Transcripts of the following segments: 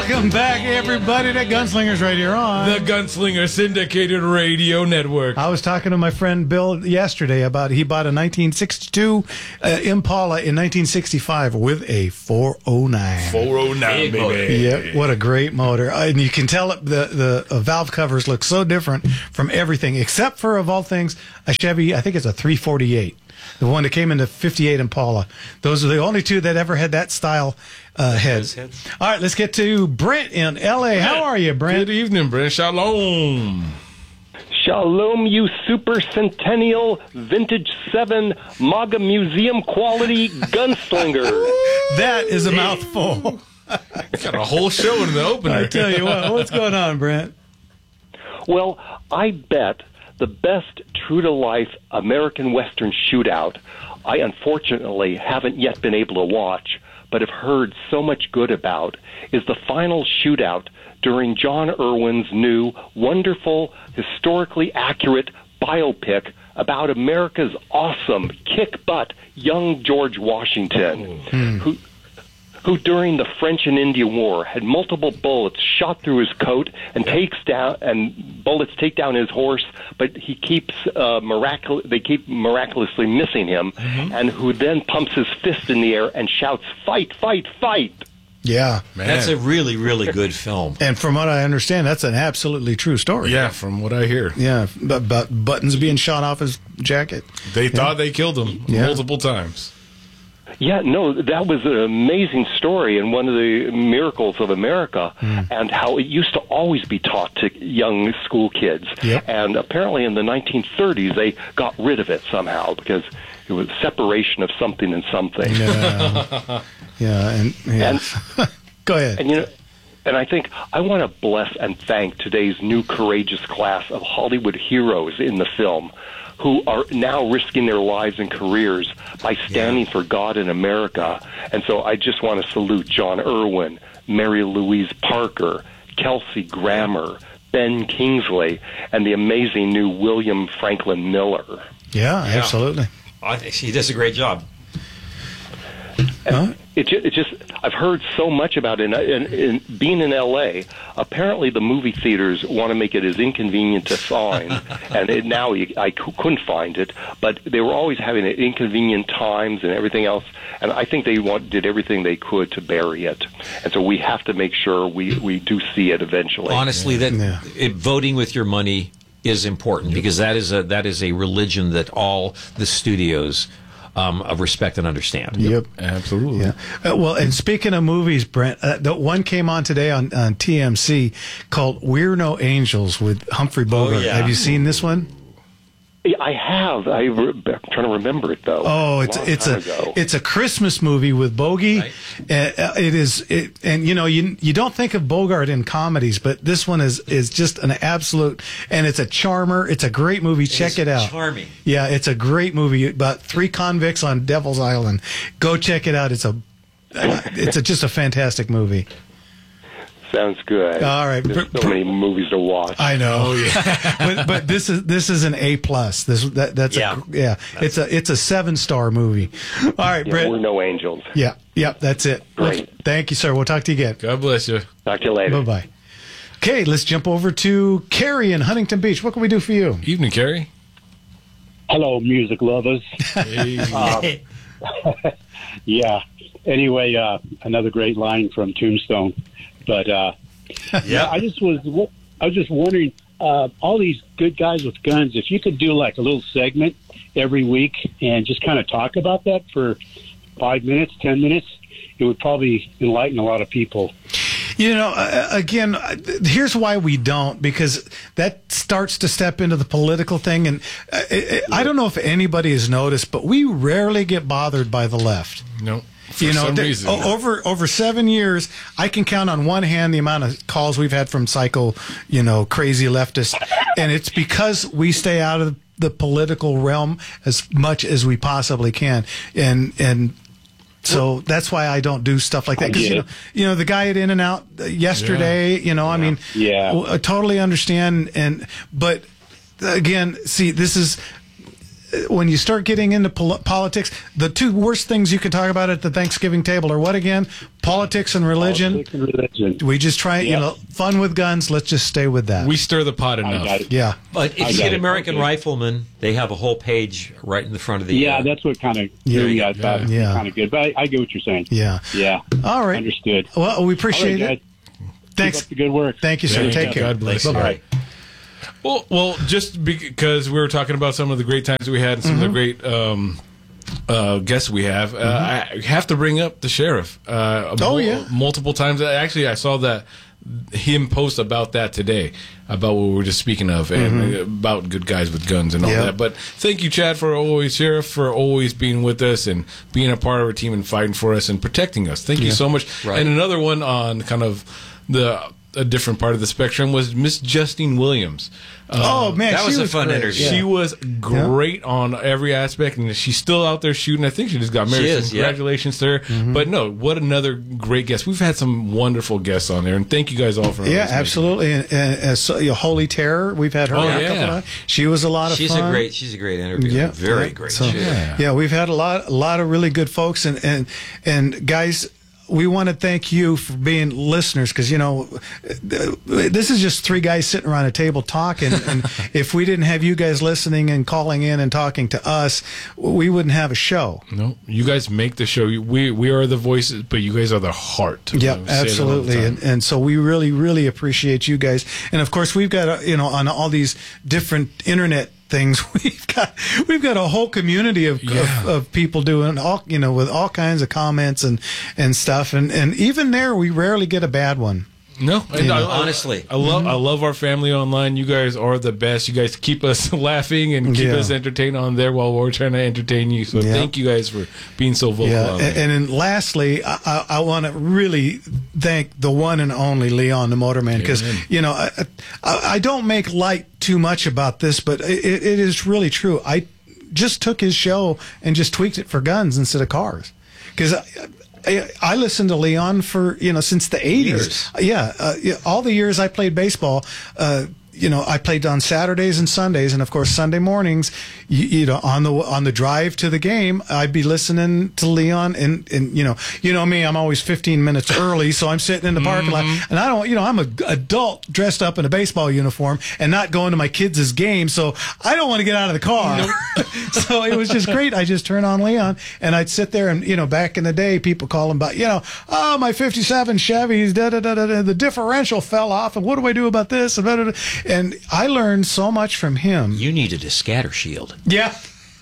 Welcome back, everybody, to Gunslingers right here on the Gunslinger Syndicated Radio Network. I was talking to my friend Bill yesterday about he bought a 1962 Impala in 1965 with a 409. 409, baby. Yeah, what a great motor. And you can tell the valve covers look so different from everything, except for, of all things, a Chevy, I think it's a 348. The one that came in the 58 Impala. Those are the only two that ever had that style heads. All right, let's get to Brent in L.A. How are you, Brent? Good evening, Brent. Shalom. Shalom, you super centennial vintage 7 MAGA museum quality gunslinger. That is a mouthful. Got a whole show in the opener. I tell you what, what's going on, Brent? Well, I bet the best true-to-life American Western shootout I unfortunately haven't yet been able to watch, but have heard so much good about, is the final shootout during John Irwin's new, wonderful, historically accurate biopic about America's awesome, kick-butt young George Washington, who during the French and Indian War had multiple bullets shot through his coat and bullets take down his horse, but he keeps they keep miraculously missing him, and who then pumps his fist in the air and shouts, "Fight, fight, fight!" Yeah, man. That's a really, really good film. And from what I understand, that's an absolutely true story. Yeah, from what I hear. Yeah, about buttons being shot off his jacket. They thought they killed him multiple times. Yeah, no, that was an amazing story and one of the miracles of America, and how it used to always be taught to young school kids. Yep. And apparently in the 1930s they got rid of it somehow because it was separation of something and something. And go ahead. And I think I want to bless and thank today's new courageous class of Hollywood heroes in the film, who are now risking their lives and careers by standing for God in America. And so I just want to salute John Irwin, Mary Louise Parker, Kelsey Grammer, Ben Kingsley, and the amazing new William Franklin Miller. Yeah, absolutely. I think he does a great job. It just I've heard so much about it. And being in L.A., apparently the movie theaters want to make it as inconvenient to find. And now I couldn't find it, but they were always having it inconvenient times and everything else. And I think they did everything they could to bury it. And so we have to make sure we do see it eventually. Honestly, voting with your money is important because that is a religion that all the studios respect and understand. Yep, absolutely. Yeah. Well, and speaking of movies, Brent, the one came on today on TMC called "We're No Angels" with Humphrey Bogart. Oh, yeah. Have you seen this one? I have. I'm trying to remember it though. Oh, it's a Christmas movie with Bogey. Right. And you don't think of Bogart in comedies, but this one is just an absolute, and it's a charmer. It's a great movie. Check it out. Charming. Yeah, it's a great movie about 3 convicts on Devil's Island. Go check it out. It's just a fantastic movie. Sounds good. All right, there's so many movies to watch. I know. Oh, yeah. but this is an A+. It's a 7-star movie. All right, Brett. We're No Angels. Yeah, that's it. Great. Thank you, sir. We'll talk to you again. God bless you. Talk to you later. Bye-bye. Okay, let's jump over to Carrie in Huntington Beach. What can we do for you? Evening, Carrie. Hello, music lovers. Hey. Yeah. Anyway, another great line from Tombstone. But I was just wondering, all these good guys with guns, if you could do like a little segment every week and just kind of talk about that for 5 minutes, 10 minutes, it would probably enlighten a lot of people. Again, here's why we don't, because that starts to step into the political thing. And I don't know if anybody has noticed, but we rarely get bothered by the left. No. For some reason. Over 7 years, I can count on one hand the amount of calls we've had from psycho, crazy leftists. And it's because we stay out of the political realm as much as we possibly can. And so that's why I don't do stuff like that. Because, the guy at In-N-Out yesterday, I totally understand. But again, see, this is when you start getting into politics, the two worst things you can talk about at the Thanksgiving table are what again? Politics and religion. Politics and religion. We just try, fun with guns. Let's just stay with that. We stir the pot enough. Yeah. But if you get American Rifleman, they have a whole page right in the front of the. Yeah, that's what kind of really I thought kind of good. But I get what you're saying. Yeah. Yeah. All right. Understood. Well, we appreciate it. it. Thanks. Keep up the good work. Thank you, sir. Take care. God bless you. Bye-bye. Well, just because we were talking about some of the great times we had and some of the great guests we have, I have to bring up the sheriff. Multiple times. Actually, I saw him post about that today, about what we were just speaking of, and about good guys with guns and all that. But thank you, Chad, for always being with us and being a part of our team and fighting for us and protecting us. Thank you so much. Right. And another one on kind of a different part of the spectrum was Miss Justine Williams. That was a fun interview. She was great on every aspect, and she's still out there shooting. I think she just got married. Congratulations to her. But no, what another great guest. We've had some wonderful guests on there, and thank you guys all for absolutely. And Holy Terror, we've had her a couple times. She was a lot of fun. She's a great interview. Yeah, very great. So, we've had a lot of really good folks, and guys, we want to thank you for being listeners, because, this is just three guys sitting around a table talking. And if we didn't have you guys listening and calling in and talking to us, we wouldn't have a show. No, you guys make the show. We are the voices, but you guys are the heart. Yeah, absolutely. And so we really, really appreciate you guys. And of course, we've got, on all these different internet things, we've got a whole community of people doing all, with all kinds of comments and stuff, and even there we rarely get a bad one. No, honestly, I love our family online. You guys are the best. You guys keep us laughing and keep us entertained on there while we're trying to entertain you. So thank you guys for being so vocal. And then lastly, I want to really thank the one and only Leon the Motorman, because I don't make light too much about this, but it is really true. I just took his show and just tweaked it for guns instead of cars, because I listened to Leon for, since the 80s. All the years I played baseball, I played on Saturdays and Sundays, and of course Sunday mornings, on the drive to the game, I'd be listening to Leon, and me, I'm always 15 minutes early, so I'm sitting in the parking lot, and I don't, I'm an adult dressed up in a baseball uniform and not going to my kids' game, so I don't want to get out of the car. So it was just great. I just turn on Leon, and I'd sit there, and back in the day, people call him about, my '57 Chevy's, the differential fell off, and what do I do about this? And I learned so much from him. You needed a scatter shield. Yeah.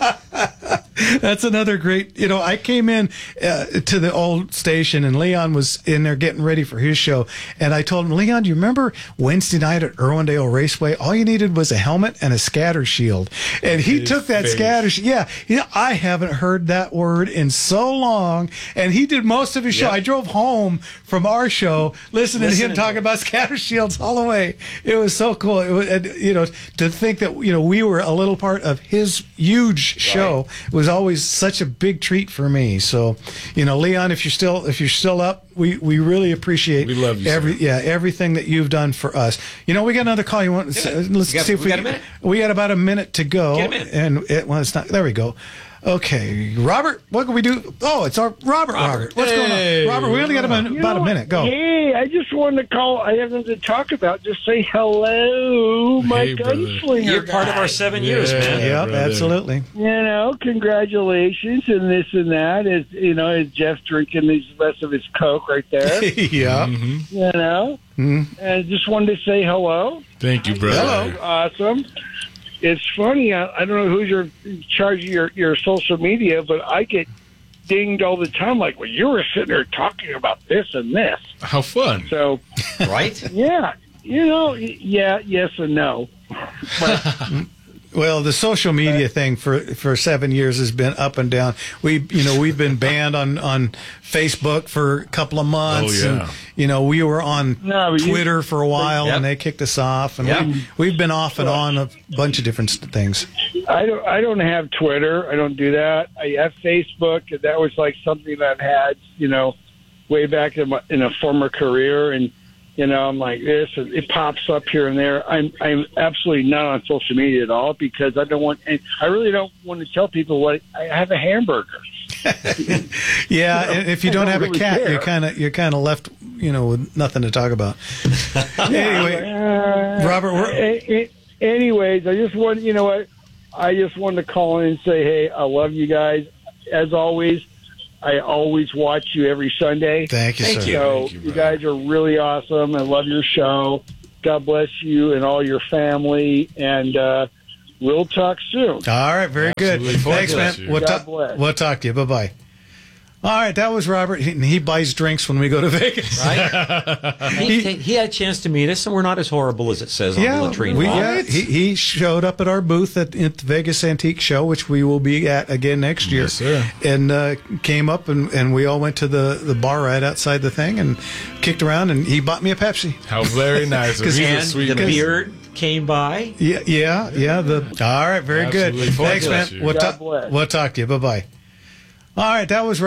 That's another great, I came in to the old station, and Leon was in there getting ready for his show, and I told him, Leon, do you remember Wednesday night at Irwindale Raceway? All you needed was a helmet and a scatter shield. And he took that scatter shield. I haven't heard that word in so long, and he did most of his show. I drove home from our show listening to him talking about scatter shields all the way. It was so cool. It was, to think that, we were a little part of his huge show was always such a big treat for me. So, Leon, if you're still up, we really appreciate. We love you, everything that you've done for us. We got another call. You want? Let's see if we got a minute. We got about a minute to go, and it's not. There we go. Okay, Robert, what can we do? Oh, it's our Robert. What's going on? Robert, we only got about a minute. Go. Hey, I just wanted to call. I have nothing to talk about. Just say hello, my gunslinger. You're part of our 7 years, man. Yep, absolutely. Congratulations and this and that. Is Jeff drinking the rest of his Coke right there? Yeah. And I just wanted to say hello. Thank you, brother. Hello. Awesome. It's funny. I don't know who's in charge of your social media, but I get dinged all the time. Like, well, you were sitting there talking about this and this. How fun! So, right? Yeah. Yes and no. But, well, the social media thing for 7 years has been up and down. We've been banned on Facebook for a couple of months. Oh, yeah. And, we were on Twitter for a while, and they kicked us off. And we've been off and on a bunch of different things. I don't have Twitter. I don't do that. I have Facebook, and that was like something that I've had, way back in a former career. And I'm like this, and it pops up here and there. I'm absolutely not on social media at all because I really don't want to tell people what I have a hamburger. Yeah, if you don't have really a cat, care. you're kind of left, with nothing to talk about. Anyway, Robert, anyways, I just want I just wanted to call in and say, hey, I love you guys as always. I always watch you every Sunday. Thank you, sir. So you guys are really awesome. I love your show. God bless you and all your family, and we'll talk soon. All right, very Absolutely. good. Thanks, man. God bless. We'll talk to you. Bye-bye. All right, that was Robert. He buys drinks when we go to Vegas. Right? he had a chance to meet us, and we're not as horrible as it says on the latrine wall. He showed up at our booth at the Vegas Antique Show, which we will be at again next year. Yes, sir. And came up, and we all went to the bar right outside the thing and kicked around, and he bought me a Pepsi. How very nice. He's a And sweet the man. beard came by. Yeah. All right, very Absolutely. good. Thanks, man. Bless you. God bless. We'll talk to you. Bye-bye. All right, that was